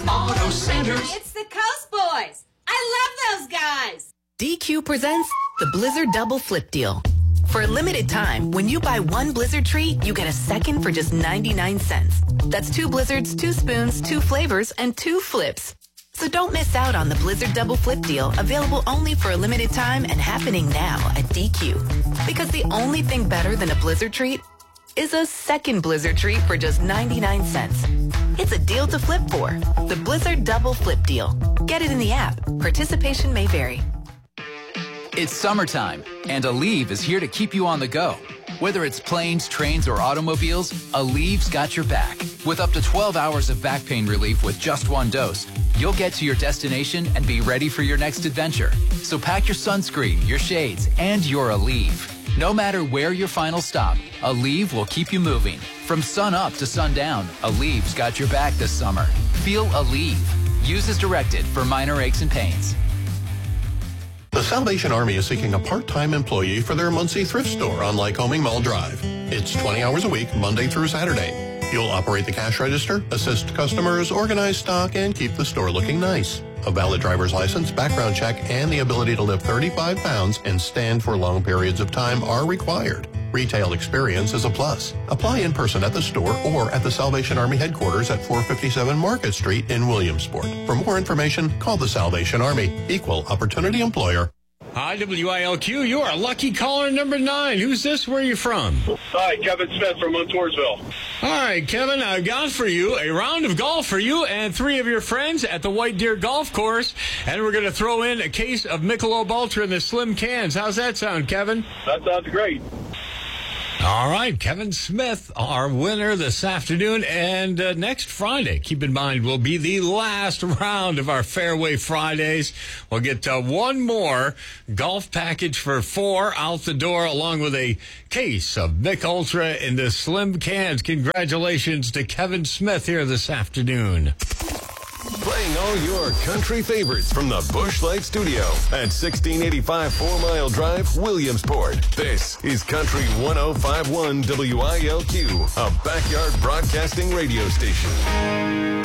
Auto Centers. It's the Coast Boys. I love those guys. DQ presents the Blizzard Double Flip Deal. For a limited time, when you buy one Blizzard treat, you get a second for just 99 cents. That's 2 Blizzards, 2 spoons, 2 flavors, and 2 flips. So don't miss out on the Blizzard Double Flip Deal, available only for a limited time and happening now at DQ. Because the only thing better than a Blizzard treat is a second Blizzard treat for just 99 cents. It's a deal to flip for. The Blizzard Double Flip Deal. Get it in the app. Participation may vary. It's summertime, and Aleve is here to keep you on the go. Whether it's planes, trains, or automobiles, Aleve's got your back. With up to 12 hours of back pain relief with just 1 dose, you'll get to your destination and be ready for your next adventure. So pack your sunscreen, your shades, and your Aleve. No matter where your final stop, Aleve will keep you moving. From sun up to sundown, Aleve's got your back this summer. Feel Aleve. Use as directed for minor aches and pains. The Salvation Army is seeking a part-time employee for their Muncie thrift store on Lycoming Mall Drive. It's 20 hours a week, Monday through Saturday. You'll operate the cash register, assist customers, organize stock, and keep the store looking nice. A valid driver's license, background check, and the ability to lift 35 pounds and stand for long periods of time are required. Retail experience is a plus. Apply in person at the store or at the Salvation Army headquarters at 457 Market Street in Williamsport. For more information, call the Salvation Army. Equal Opportunity Employer. Hi, WILQ. You are lucky caller number 9. Who's this? Where are you from? Hi, Kevin Smith from Montoursville. All right, Kevin, I've got for you a round of golf for you and 3 of your friends at the White Deer Golf Course. And we're going to throw in a case of Michelob Ultra in the slim cans. How's that sound, Kevin? That sounds great. All right, Kevin Smith, our winner this afternoon. And next Friday, keep in mind, will be the last round of our Fairway Fridays. We'll get 1 more golf package for 4 out the door, along with a case of Mich Ultra in the slim cans. Congratulations to Kevin Smith here this afternoon. Playing all your country favorites from the Busch Light Studio at 1685 4 Mile Drive, Williamsport. This is Country 105.1 WILQ, a backyard broadcasting radio station.